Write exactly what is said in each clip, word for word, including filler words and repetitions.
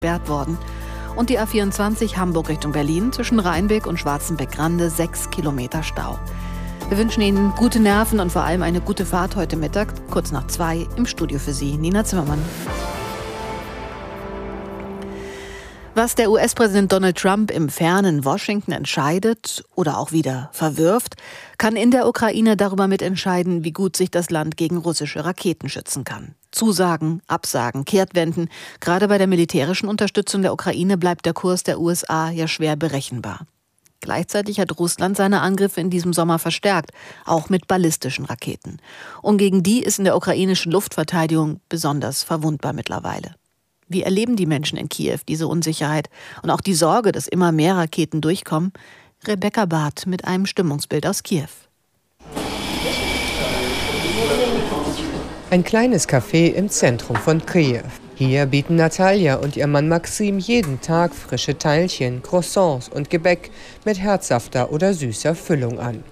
gesperrt worden. Und die A vierundzwanzig Hamburg Richtung Berlin zwischen Rheinbeck und Schwarzenbeck-Grande sechs Kilometer Stau. Wir wünschen Ihnen gute Nerven und vor allem eine gute Fahrt heute Mittag, kurz nach zwei, im Studio für Sie, Nina Zimmermann. Was der U S-Präsident Donald Trump im fernen Washington entscheidet oder auch wieder verwirft, kann in der Ukraine darüber mitentscheiden, wie gut sich das Land gegen russische Raketen schützen kann. Zusagen, Absagen, Kehrtwenden. Gerade bei der militärischen Unterstützung der Ukraine bleibt der Kurs der U S A ja schwer berechenbar. Gleichzeitig hat Russland seine Angriffe in diesem Sommer verstärkt, auch mit ballistischen Raketen. Und gegen die ist in der ukrainischen Luftverteidigung besonders verwundbar mittlerweile. Wie erleben die Menschen in Kiew diese Unsicherheit und auch die Sorge, dass immer mehr Raketen durchkommen? Rebecca Barth mit einem Stimmungsbild aus Kiew. Ein kleines Café im Zentrum von Kiew. Hier bieten Natalia und ihr Mann Maxim jeden Tag frische Teilchen, Croissants und Gebäck mit herzhafter oder süßer Füllung an.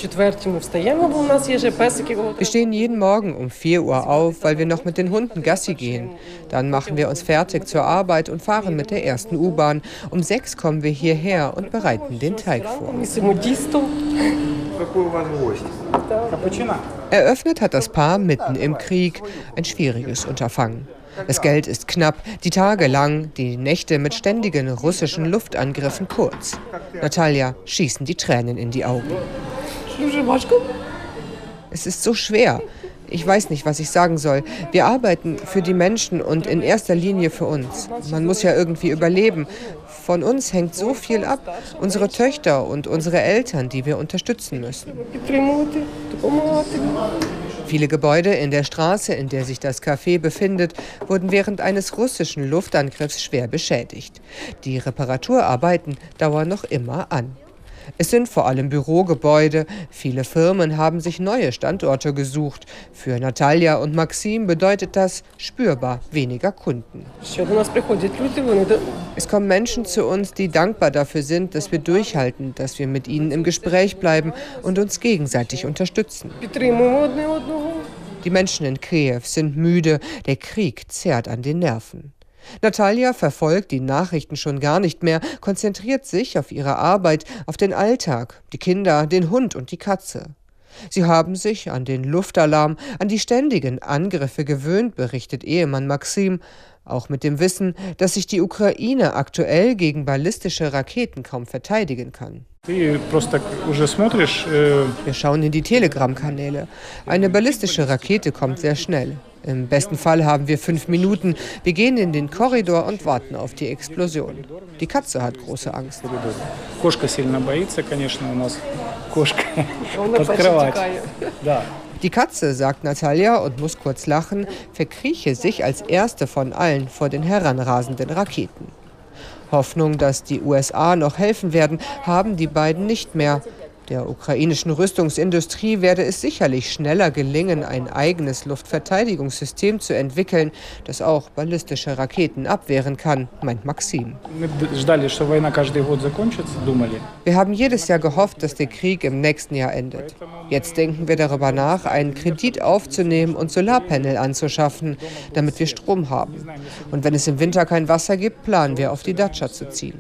Wir stehen jeden Morgen um vier Uhr auf, weil wir noch mit den Hunden Gassi gehen. Dann machen wir uns fertig zur Arbeit und fahren mit der ersten U-Bahn. Um sechs kommen wir hierher und bereiten den Teig vor. Eröffnet hat das Paar mitten im Krieg. Ein schwieriges Unterfangen. Das Geld ist knapp, die Tage lang, die Nächte mit ständigen russischen Luftangriffen kurz. Natalia schießen die Tränen in die Augen. Es ist so schwer. Ich weiß nicht, was ich sagen soll. Wir arbeiten für die Menschen und in erster Linie für uns. Man muss ja irgendwie überleben. Von uns hängt so viel ab. Unsere Töchter und unsere Eltern, die wir unterstützen müssen. Viele Gebäude in der Straße, in der sich das Café befindet, wurden während eines russischen Luftangriffs schwer beschädigt. Die Reparaturarbeiten dauern noch immer an. Es sind vor allem Bürogebäude. Viele Firmen haben sich neue Standorte gesucht. Für Natalia und Maxim bedeutet das spürbar weniger Kunden. Es kommen Menschen zu uns, die dankbar dafür sind, dass wir durchhalten, dass wir mit ihnen im Gespräch bleiben und uns gegenseitig unterstützen. Die Menschen in Kiew sind müde. Der Krieg zerrt an den Nerven. Natalia verfolgt die Nachrichten schon gar nicht mehr, konzentriert sich auf ihre Arbeit, auf den Alltag, die Kinder, den Hund und die Katze. Sie haben sich an den Luftalarm, an die ständigen Angriffe gewöhnt, berichtet Ehemann Maxim, auch mit dem Wissen, dass sich die Ukraine aktuell gegen ballistische Raketen kaum verteidigen kann. Wir schauen in die Telegram-Kanäle. Eine ballistische Rakete kommt sehr schnell. Im besten Fall haben wir fünf Minuten. Wir gehen in den Korridor und warten auf die Explosion. Die Katze hat große Angst. Die Katze, sagt Natalia und muss kurz lachen, verkrieche sich als erste von allen vor den heranrasenden Raketen. Hoffnung, dass die U S A noch helfen werden, haben die beiden nicht mehr. Der ukrainischen Rüstungsindustrie werde es sicherlich schneller gelingen, ein eigenes Luftverteidigungssystem zu entwickeln, das auch ballistische Raketen abwehren kann, meint Maxim. Wir haben jedes Jahr gehofft, dass der Krieg im nächsten Jahr endet. Jetzt denken wir darüber nach, einen Kredit aufzunehmen und Solarpanel anzuschaffen, damit wir Strom haben. Und wenn es im Winter kein Wasser gibt, planen wir, auf die Datscha zu ziehen.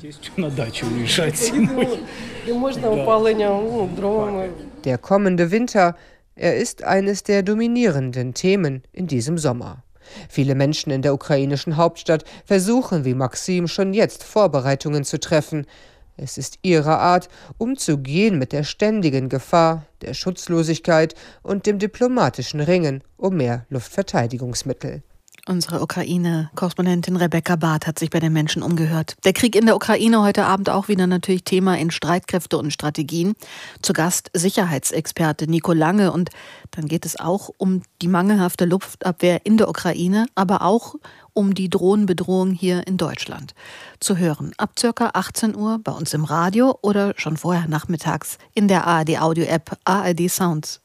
Der kommende Winter, er ist eines der dominierenden Themen in diesem Sommer. Viele Menschen in der ukrainischen Hauptstadt versuchen wie Maxim schon jetzt Vorbereitungen zu treffen. Es ist ihre Art, umzugehen mit der ständigen Gefahr, der Schutzlosigkeit und dem diplomatischen Ringen um mehr Luftverteidigungsmittel. Unsere Ukraine-Korrespondentin Rebecca Barth hat sich bei den Menschen umgehört. Der Krieg in der Ukraine heute Abend auch wieder natürlich Thema in Streitkräfte und Strategien. Zu Gast Sicherheitsexperte Nico Lange. Und dann geht es auch um die mangelhafte Luftabwehr in der Ukraine, aber auch um die Drohnenbedrohung hier in Deutschland. Zu hören ab ca. achtzehn Uhr bei uns im Radio oder schon vorher nachmittags in der A R D-Audio-App A R D Sounds.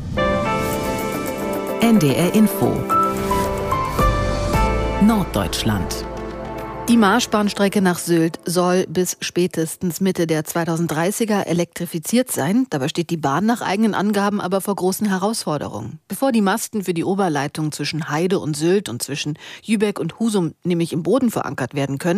N D R Info Norddeutschland. Die Marschbahnstrecke nach Sylt soll bis spätestens Mitte der zweitausenddreißiger elektrifiziert sein. Dabei steht die Bahn nach eigenen Angaben aber vor großen Herausforderungen. Bevor die Masten für die Oberleitung zwischen Heide und Sylt und zwischen Jübeck und Husum nämlich im Boden verankert werden können,